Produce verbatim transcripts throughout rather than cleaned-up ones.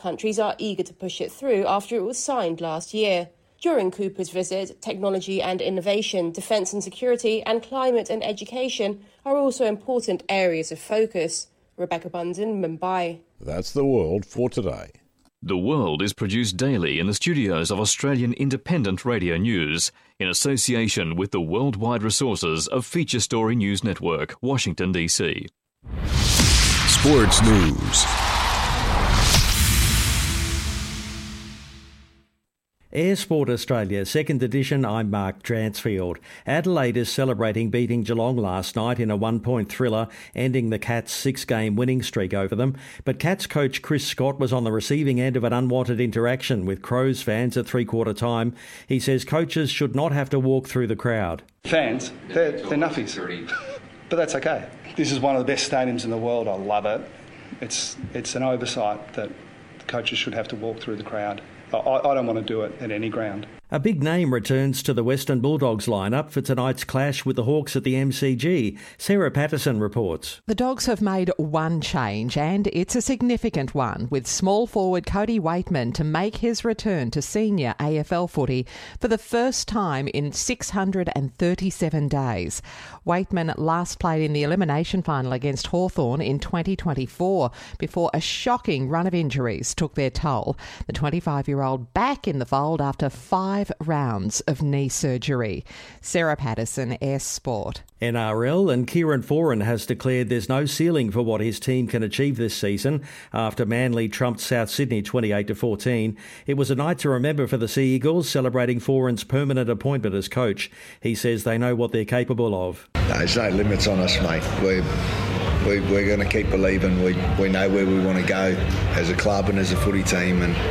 Countries are eager to push it through after it was signed last year. During Cooper's visit, technology and innovation, defence and security, and climate and education are also important areas of focus. Rebecca Bunsen, Mumbai. That's the world for today. The World is produced daily in the studios of Australian Independent Radio News in association with the worldwide resources of Feature Story News Network, Washington, D C. Sports News. Air Sport Australia, second edition, I'm Mark Dransfield. Adelaide is celebrating beating Geelong last night in a one-point thriller, ending the Cats' six-game winning streak over them. But Cats coach Chris Scott was on the receiving end of an unwanted interaction with Crows fans at three-quarter time. He says coaches should not have to walk through the crowd. Fans, they're, they're nuffies, but that's okay. This is one of the best stadiums in the world. I love it. It's, it's an oversight that coaches should have to walk through the crowd. I, I don't want to do it at any ground. A big name returns to the Western Bulldogs lineup for tonight's clash with the Hawks at the M C G. Sarah Patterson reports. The Dogs have made one change, and it's a significant one, with small forward Cody Waitman to make his return to senior A F L footy for the first time in six hundred thirty-seven days. Waitman last played in the elimination final against Hawthorn in twenty twenty-four before a shocking run of injuries took their toll. The twenty-five-year-old back in the fold after five rounds of knee surgery. Sarah Patterson, Air Sport. N R L, and Kieran Foran has declared there's no ceiling for what his team can achieve this season after Manly trumped South Sydney twenty-eight to fourteen. It was a night to remember for the Sea Eagles, celebrating Foran's permanent appointment as coach. He says they know what they're capable of. There's no limits on us, mate. We're, we, we're going to keep believing. We, we know where we want to go as a club and as a footy team, and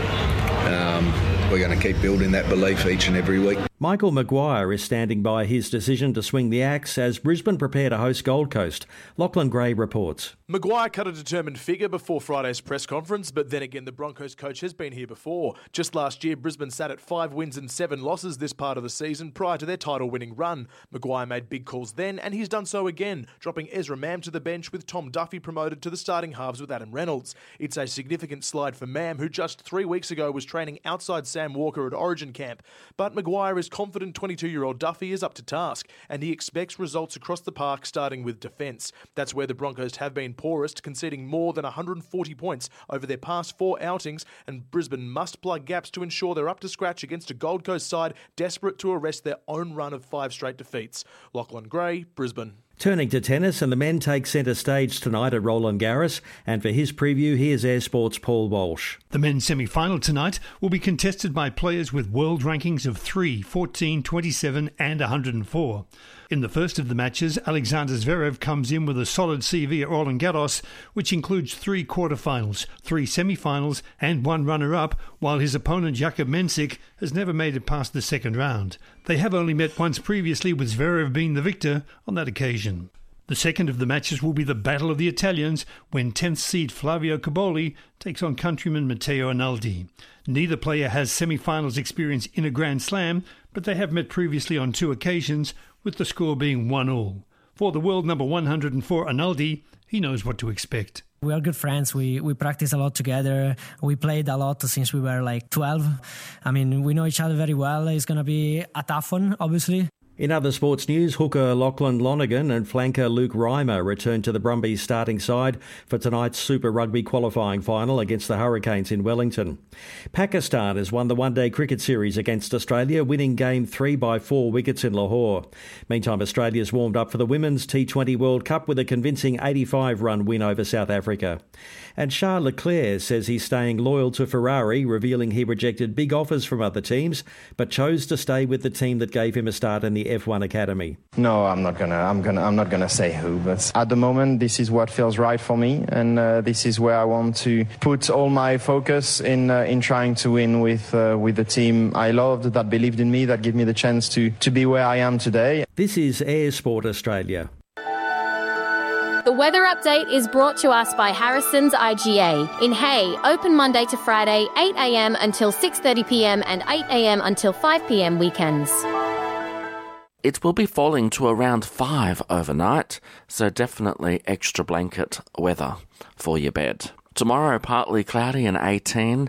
um, we're going to keep building that belief each and every week. Michael Maguire is standing by his decision to swing the axe as Brisbane prepare to host Gold Coast. Lachlan Gray reports. Maguire cut a determined figure before Friday's press conference, but then again the Broncos coach has been here before. Just last year, Brisbane sat at five wins and seven losses this part of the season prior to their title-winning run. Maguire made big calls then, and he's done so again, dropping Ezra Mam to the bench with Tom Duffy promoted to the starting halves with Adam Reynolds. It's a significant slide for Mam, who just three weeks ago was training outside Sam Walker at Origin camp. But Maguire is confident twenty-two-year-old Duffy is up to task, and he expects results across the park, starting with defence. That's where the Broncos have been poorest, conceding more than one hundred forty points over their past four outings, and Brisbane must plug gaps to ensure they're up to scratch against a Gold Coast side desperate to arrest their own run of five straight defeats. Lachlan Gray, Brisbane. Turning to tennis, and the men take centre stage tonight at Roland Garros, and for his preview, here's Air Sport's Paul Walsh. The men's semi-final tonight will be contested by players with world rankings of three, fourteen, twenty-seven and one hundred four. In the first of the matches, Alexander Zverev comes in with a solid C V at Roland Garros, which includes three quarterfinals, three semi-finals and one runner-up, while his opponent Jakub Mensik has never made it past the second round. They have only met once previously, with Zverev being the victor on that occasion. The second of the matches will be the Battle of the Italians, when tenth seed Flavio Cobolli takes on countryman Matteo Analdi. Neither player has semi-finals experience in a Grand Slam, but they have met previously on two occasions, with the score being one all. For the world number one hundred four Analdi, he knows what to expect. We are good friends. We we practice a lot together. We played a lot since we were like twelve. I mean, we know each other very well. It's going to be a tough one, obviously. In other sports news, hooker Lachlan Lonergan and flanker Luke Reimer return to the Brumbies starting side for tonight's Super Rugby qualifying final against the Hurricanes in Wellington. Pakistan has won the one-day cricket series against Australia, winning game three by four wickets in Lahore. Meantime, Australia's warmed up for the Women's T twenty World Cup with a convincing eighty-five run win over South Africa. And Charles Leclerc says he's staying loyal to Ferrari, revealing he rejected big offers from other teams, but chose to stay with the team that gave him a start in the F one Academy. No, I'm not gonna. I'm gonna. I'm not gonna say who. But at the moment, this is what feels right for me, and uh, this is where I want to put all my focus in. Uh, in trying to win with uh, with the team I loved, that believed in me, that gave me the chance to to be where I am today. This is Air Sport Australia. The weather update is brought to us by Harrison's I G A. In Hay, open Monday to Friday, eight a m until six thirty p m and eight a m until five p m weekends. It will be falling to around five overnight, so definitely extra blanket weather for your bed. Tomorrow, partly cloudy and eighteen.